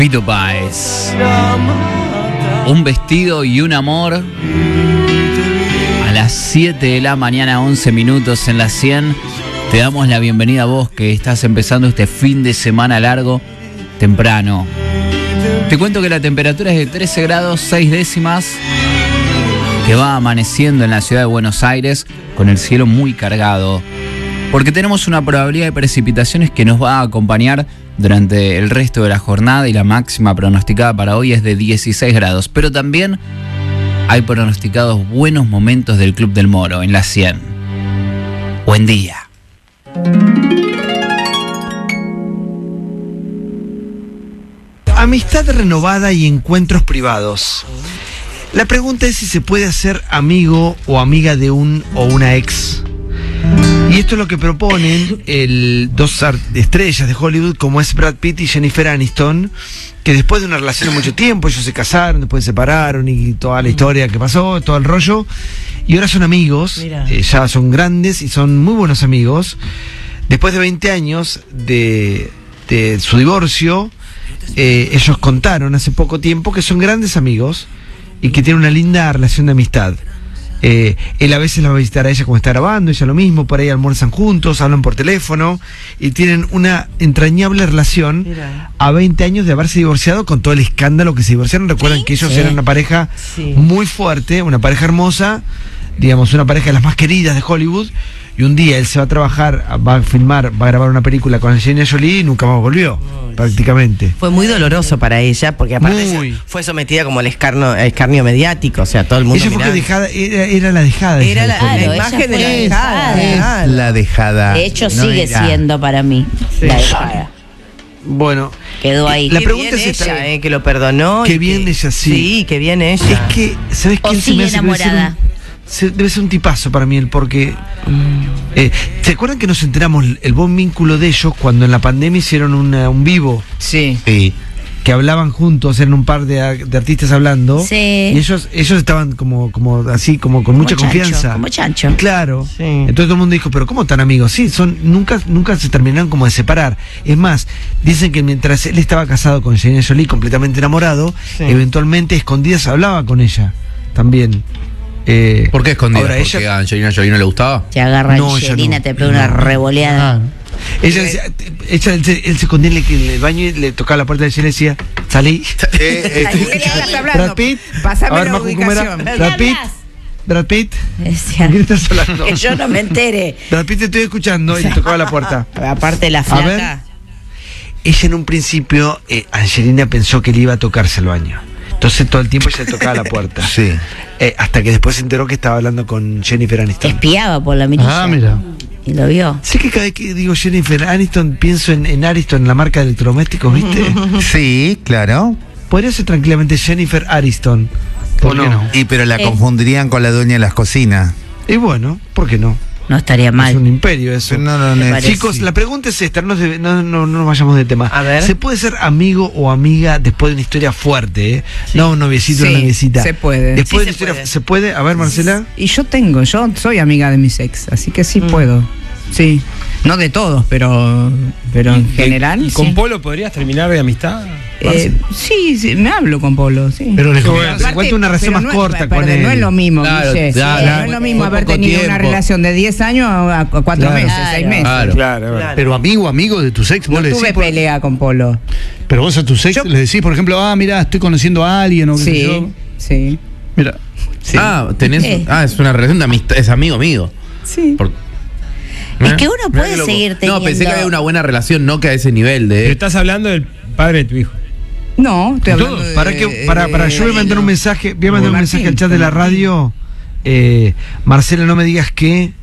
Fito Páez. Un vestido y un amor. A las 7 de la mañana, 11 minutos en la 100. Te damos la bienvenida a vos que estás empezando este fin de semana largo temprano. Te cuento que la temperatura es de 13 grados 6 décimas. Que va amaneciendo en la ciudad de Buenos Aires con el cielo muy cargado. Porque tenemos una probabilidad de precipitaciones que nos va a acompañar durante el resto de la jornada y la máxima pronosticada para hoy es de 16 grados. Pero también hay pronosticados buenos momentos del Club del Moro en la 100. Buen día. Amistad renovada y encuentros privados. La pregunta es si se puede hacer amigo o amiga de un o una ex. Y esto es lo que proponen dos estrellas de Hollywood como es Brad Pitt y Jennifer Aniston, que después de una relación de mucho tiempo, ellos se casaron, después se separaron y toda la historia que pasó, todo el rollo, y ahora son amigos, ya son grandes y son muy buenos amigos. Después de 20 años de su divorcio, ellos contaron hace poco tiempo que son grandes amigos y que tienen una linda relación de amistad. Él a veces la va a visitar a ella cuando está grabando, ella lo mismo, por ahí almuerzan juntos, hablan por teléfono y tienen una entrañable relación. A 20 años de haberse divorciado, con todo el escándalo que se divorciaron. Recuerdan que ellos eran una pareja muy fuerte, una pareja hermosa, digamos, una pareja de las más queridas de Hollywood. Y un día él se va a trabajar, va a filmar, va a grabar una película con Angelina Jolie y nunca más volvió, prácticamente. Fue muy doloroso para ella, porque aparte fue sometida como el escarnio mediático, o sea, todo el mundo ella fue dejada, era la dejada. Era la imagen de la dejada. La dejada. De hecho, sigue siendo para mí la dejada. Bueno, quedó ahí. La pregunta es ella, que lo perdonó. Qué bien ella, sí. Sí, qué bien ella. Es que, ¿sabes qué? O sigue enamorada. Debe ser un tipazo para mí él, porque ¿se acuerdan que nos enteramos el buen vínculo de ellos cuando en la pandemia hicieron un vivo? Sí. Que hablaban juntos, eran un par de artistas hablando. Sí. Y ellos estaban como así, como con mucha confianza. Como chancho. Claro. Sí. Entonces todo el mundo dijo, pero ¿cómo tan amigos? Sí, nunca se terminaron como de separar. Es más, dicen que mientras él estaba casado con Angelina Jolie, completamente enamorado, eventualmente escondidas hablaba con ella también. ¿Por qué escondida? Ahora, ¿Porque a Angelina Jolie no le gustaba? Te agarra Angelina, te pega una revoleada. Ella decía, él se escondía en el baño y le tocaba la puerta de ella y le decía, salí. Brad Pitt, a ver, Macu, ¿cómo era? Brad Pitt, Decía, ¿quién estás hablando? que yo no me entere. Brad Pitt, te estoy escuchando, y le tocaba la puerta. Aparte de la A flaca. ver. Ella en un principio, Angelina pensó que le iba a tocarse el baño. Entonces todo el tiempo ella le tocaba la puerta. Sí. Hasta que después se enteró que estaba hablando con Jennifer Aniston. Espiaba por la mirilla. Ah, mira. Y lo vio. Sé que cada vez que digo Jennifer Aniston pienso en Ariston, la marca de electrodomésticos, ¿viste? Sí, claro. Podría ser tranquilamente Jennifer Aniston. ¿Por qué no? Y pero la confundirían con la dueña de las cocinas. Y bueno, ¿por qué no? No estaría mal. Es un imperio eso. No, Chicos, la pregunta es esta, no nos vayamos de tema. A ver. ¿Se puede ser amigo o amiga después de una historia fuerte? Sí. No un noviecito o una noviecita. Se puede. Después Sí, de una se historia, puede. ¿se puede? A ver, Marcela. Y yo soy amiga de mis ex, así que sí puedo. Sí. No de todos, pero en general. ¿Y sí. con Polo podrías terminar de amistad? Sí, me hablo con Polo, sí. Pero les Aparte, cuento una relación pero más no corta es, con perdón, él. no es lo mismo, Claro, Guille. claro. No es lo mismo Fue haber poco tenido una tiempo. relación de 10 años a 4 meses, Claro. 6 meses. Claro. Claro. Pero amigo de tus ex, vos No le tuve decís. pelea con Polo. Pero vos a tus ex Yo- le decís, por ejemplo, mira, estoy conociendo a alguien o qué sé yo. Sí. Mira. Sí. Tenés. Es una relación de amistad, es amigo. Sí. Es que uno Mirá puede qué loco. seguir teniendo. No, pensé que había una buena relación, no que a ese nivel Pero de. estás hablando del padre de tu hijo. No, estoy hablando Todos, de, para yo voy a mandar un mensaje, voy a mandar un Martín, mensaje al chat de la radio. Marcela, no me digas que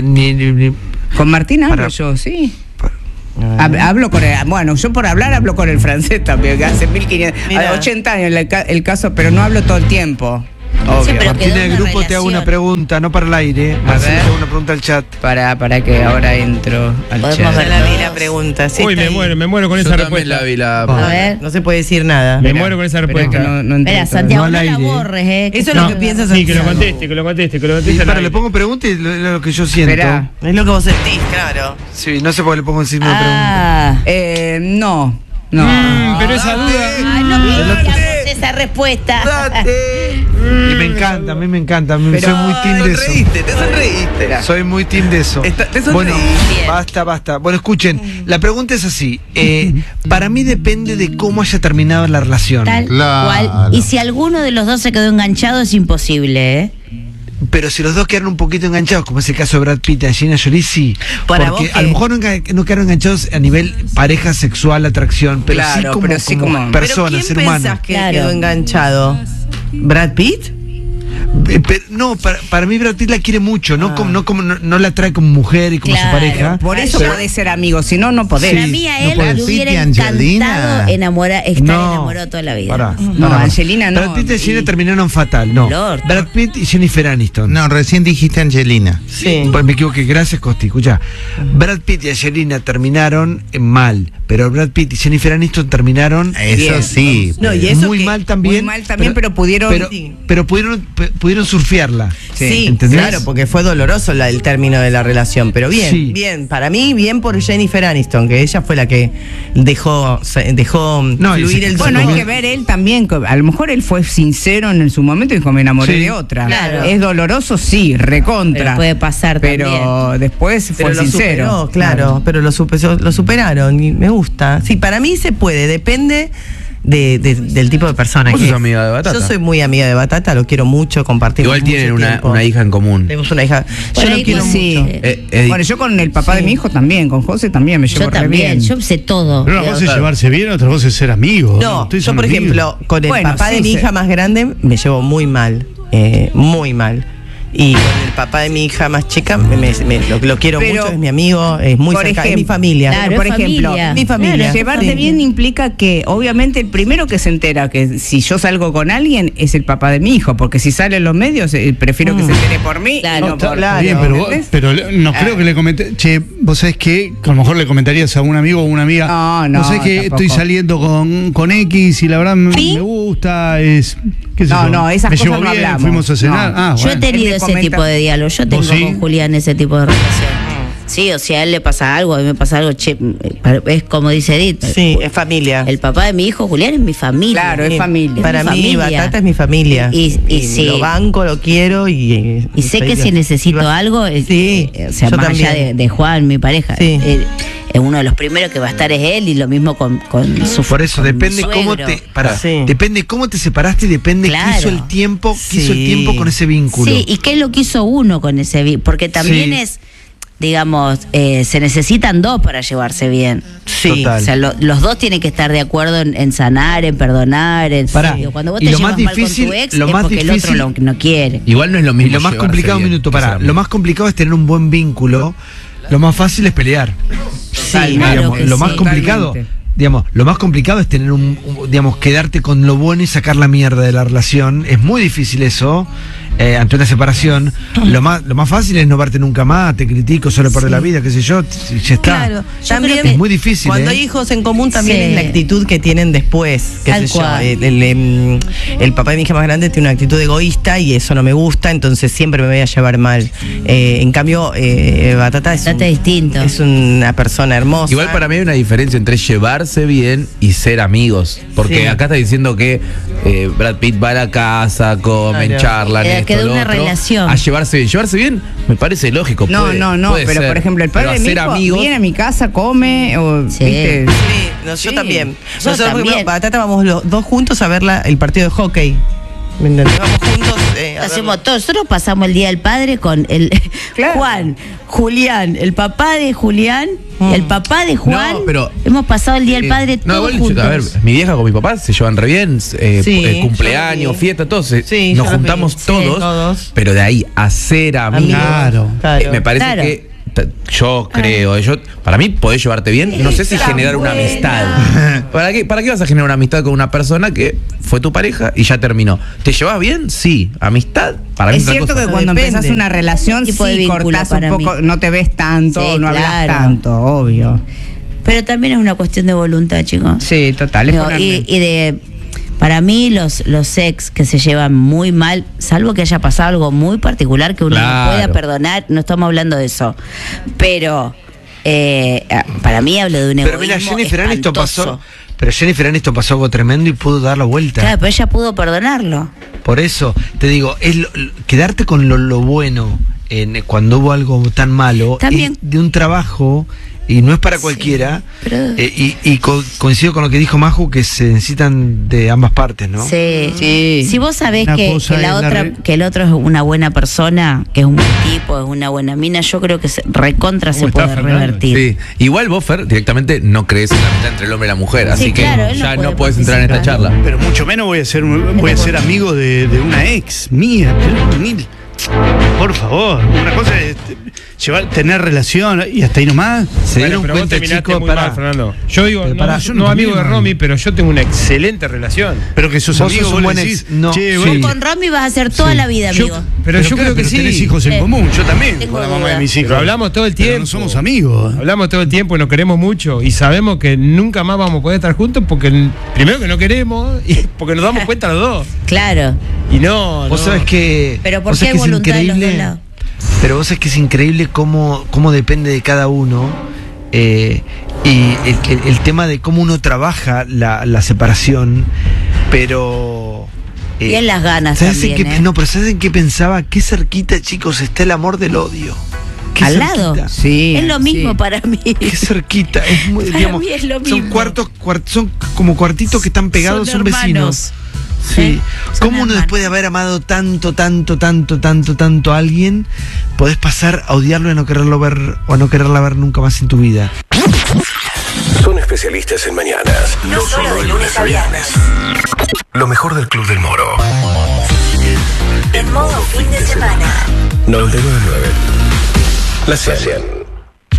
Con Martín hablo Para- yo, sí. Hablo con él. Bueno, yo por hablar hablo con el francés también, que hace 1500, Mira. 80 años el caso, pero no hablo todo el tiempo. Sí, pero Martina quedó del una grupo te hago una relación. pregunta, no para el aire. Marcela, ver. te hago una pregunta al chat. Para que ahora entro al Podemos chat. ver. Ya la vi la pregunta. Sí, Uy, está me ahí. muero con Yo esa también respuesta. la vi la. A ver. No se puede decir nada. Me muero con esa Pero es respuesta. que no entré Espera, todavía. Santiago, No no, al la aire. borres, Eso es lo que piensas. Sí, que lo Santiago. conteste, que lo conteste, que lo Y conteste. al para, aire. le pongo pregunta y lo que yo siento. Esperá. Es lo que vos sentís, claro. Sí, no sé por qué le pongo el signo de pregunta. Ah, No. No. Pero esa duda. Ay, no queríamos esa respuesta. Y me encanta, a mí me encanta. Soy muy team de eso. Te sonreíste. Soy muy team de eso. Te Bueno, sonreíste. basta. Bueno, escuchen, la pregunta es así. Para mí depende de cómo haya terminado la relación. Tal Claro. cual. Y si alguno de los dos se quedó enganchado, es imposible, ¿eh? Pero si los dos quedaron un poquito enganchados, como es el caso de Brad Pitt y Angelina Jolie, sí. Para Porque vos a lo que- mejor no quedaron enganchados a nivel pareja sexual, atracción, pero Claro, sí como, pero sí como- persona, ¿Pero quién ser humano. pensás que Claro. quedó enganchado? ¿Brad Pitt? Pero, no, para mí Brad Pitt la quiere mucho, no la trae como mujer y como Claro, su pareja. Por eso Pero- podés ser amigo, si no, no podés. Para mí a él podés. le hubiera Pitt y Angelina. encantado estar enamorado toda la vida. Pará. No, Angelina no. Brad Pitt y Angelina terminaron fatal, no. Lord. Brad Pitt y Jennifer Aniston. No, recién dijiste Angelina. Sí. Pues me equivoqué, gracias Costi. Escuchá, Brad Pitt y Angelina terminaron mal, pero Brad Pitt y Jennifer Aniston terminaron Eso Bien. sí. No, y eso muy que- mal también. muy mal también, pero pudieron- pero pudieron surfearla. Sí, ¿entendés? claro, porque fue doloroso el término de la relación, pero bien, Sí. bien, para mí bien por Jennifer Aniston, que ella fue la que dejó No, y fluir se- el Bueno, dolor. hay que ver él también, a lo mejor él fue sincero en su momento y dijo, me enamoré Sí. de otra. Claro. Es doloroso, sí, recontra. Pero puede pasar Pero también. después Pero fue lo sincero. superó, claro, pero lo superaron y me gusta. Sí, para mí se puede, depende del tipo de persona. ¿Vos que sos es. amiga de Batata? Yo soy muy amiga de Batata, lo quiero mucho, compartimos Igual tienen mucho tiempo. una hija en común. Tenemos una hija. Por Yo ahí lo quiero sí. mucho. Bueno, yo con el papá de mi hijo también, con José también me llevo Yo re también, bien. yo sé todo. Pero una cosa es llevarse bien, otra cosa es ser amigo. No, Ustedes yo son por amigos. ejemplo, con el Bueno, papá sí, de mi sí. hija más grande me llevo muy mal, muy mal. Y con el papá de mi hija más chica lo quiero Pero, mucho, es mi amigo, es muy por cercano, es mi ejemplo, familia. Claro, por es ejemplo, familia. mi familia. Claro, Llevarte Sí. bien implica que, obviamente, el primero que se entera que si yo salgo con alguien es el papá de mi hijo, porque si sale en los medios, prefiero que se entere por mí. Claro. y no por Claro. Bien, pero, ¿entendés? no creo que le comenté. Che, vos sabés que a lo mejor le comentarías a un amigo o una amiga. No, Vos sabés que tampoco. estoy saliendo con X y la verdad me gusta, es. ¿Qué sé No, yo? no, esas me cosas llevo no bien, hablamos. fuimos a cenar. No. Yo he tenido Él me ese comenta- tipo de diálogo. Yo tengo ¿Vos sí? con Julián ese tipo de relación. Sí, o sea, a él le pasa algo, a mí me pasa algo. Che, es como dice Edith. Sí, es familia. El papá de mi hijo, Julián, es mi familia. Claro, es Sí, familia. Para mi mí, familia. Batata es mi familia. Y sí. Lo banco, lo quiero y Y sé que si necesito algo, Sí, o sea, yo más allá también. de Juan, mi pareja, Sí. uno de los primeros que va a estar es él y lo mismo con su Por eso, con depende mi cómo suegro. Sí. depende cómo te separaste y depende Claro. qué hizo el tiempo, Sí. con ese vínculo. Sí, y qué es lo que hizo uno con ese porque también Sí. es, digamos, se necesitan dos para llevarse bien. Sí. Total. O sea, los dos tienen que estar de acuerdo en sanar, en perdonar. Pará, Digo, cuando vos y te lo llevas más mal difícil- con tu ex lo es más porque el difícil- otro lo no quiere. Igual no es lo Y mismo. lo más llevarse complicado, un bien minuto, que ser pará, amigo. lo más complicado es tener un buen vínculo, lo más fácil es pelear. Claro Digamos, que lo sí. más complicado, Totalmente. digamos, lo más complicado es tener digamos, quedarte con lo bueno y sacar la mierda de la relación. Es muy difícil eso, ante una separación. Lo más fácil es no verte nunca más, te critico, solo perder la vida, qué sé yo, y ya está. Claro, Yo también creo que es muy difícil. Cuando hay hijos en común también Sí. es la actitud que tienen después. Qué Tal sé yo, cual. el papá de mi hija más grande tiene una actitud egoísta y eso no me gusta, entonces siempre me voy a llevar mal. En cambio, Batata es Distinto. es una persona hermosa. Igual para mí hay una diferencia entre llevarse bien y ser amigos. Porque Sí. acá está diciendo que Brad Pitt va a la casa, comen, Claro. charlan, Queda esto, lo una otro. relación. A llevarse bien. Llevarse bien me parece lógico. No, puede pero ser. por ejemplo, el Pero padre de mi hacer hijo amigos, viene a mi casa, come, o, Sí. ¿viste? Sí, yo Sí. también. Yo Nosotros, por también. ejemplo, Batata vamos los dos juntos a ver el partido de hockey. ¿Me entendés? Vamos juntos a Hacemos verlo. todo. Nosotros pasamos el Día del Padre con el Claro. Juan, Julián, el papá de Julián, el papá de Juan. No, pero- hemos pasado el Día del Padre No, todos igual, a ver, juntos. mi vieja con mi papá se llevan re bien, Sí, cumpleaños, yo lo vi. fiesta, todos. Sí, nos yo lo vi. juntamos Sí, todos, todos. pero de ahí a ser amigos, Claro. Claro. me parece Claro. que yo creo, para mí podés llevarte bien, no sé si generar una amistad. ¿Para qué vas a generar una amistad con una persona que fue tu pareja y ya terminó? ¿Te llevas bien? Sí. Amistad, para mí Es otra cierto cosa. que cuando Depende. empezás una relación, Tipo de sí, vínculo cortás un para poco, mí. no te ves tanto, Sí, no hablas claro. tanto, obvio. Pero también es una cuestión de voluntad, chicos. Sí, total. Es Digo, ponerle- y de para mí los ex que se llevan muy mal, salvo que haya pasado algo muy particular que uno Claro. no pueda perdonar, no estamos hablando de eso. Pero para mí hablo de un Pero mira, egoísmo Jennifer Aniston espantoso. Pero Jennifer Aniston pasó algo tremendo y pudo dar la vuelta. Claro, pero ella pudo perdonarlo. Por eso, te digo, quedarte con lo bueno cuando hubo algo tan malo, También, es de un trabajo, y no es para cualquiera, pero- coincido con lo que dijo Maju, que se necesitan de ambas partes, ¿no? Sí. Sí. Si vos sabés Una que cosa es que el otro es una buena persona, que es un buen tipo, es una buena mina, yo creo que recontra se ¿Cómo está, puede Fernando? revertir. Sí. Igual vos, Fer, directamente no crees en la amistad entre el hombre y la mujer, así que claro, él no ya puede no puedes entrar en esta participar. charla. Pero mucho menos voy a ser amigo de una ex mía. Por favor, una cosa es tener relación y hasta ahí nomás. Se Bueno, dieron pero vos cuenta, terminaste chicos, muy pará. mal, Fernando. Yo digo, Pero no, pará, yo yo no no amigo de terminé mal. Romy, pero yo tengo una excelente relación. Pero que sos Vos amigos, sos vos un le buen decís, ex. No, che, sí. vos- Vos con Romy vas a hacer toda la vida, amigo. Pero yo creo que pero sí. tenés hijos en Sí. común, yo también, Tengo con la mamá de dudas. mis hijos. Pero hablamos todo el Pero tiempo. no somos amigos. Hablamos todo el tiempo y nos queremos mucho y sabemos que nunca más vamos a poder estar juntos porque primero que no queremos y porque nos damos cuenta los dos. Claro. Y no, Vos no. sabés que. Pero ¿por vos qué sabés hay que es voluntad de los dos increíble, lados? Pero vos sabés que es increíble cómo depende de cada uno. Y el tema de cómo uno trabaja la separación. Pero. Y en las ganas ¿sabes también, en qué, ¿eh? No, pero ¿sabes en qué pensaba? Qué cerquita, chicos, está el amor del odio. Qué Al cerquita. lado. Sí. Es lo mismo sí. para mí. Qué cerquita. Es muy, Para digamos, mí es lo son mismo. son como cuartitos que están pegados, son vecinos. hermanos. Sí. Son ¿Cómo uno hermanos. después de haber amado tanto a alguien, podés pasar a odiarlo y a no quererlo ver o a no quererla ver nunca más en tu vida? Son especialistas en mañanas. No solo de lunes a viernes. Lo mejor del Club del Moro. En modo fin de semana. 99.9. La 100.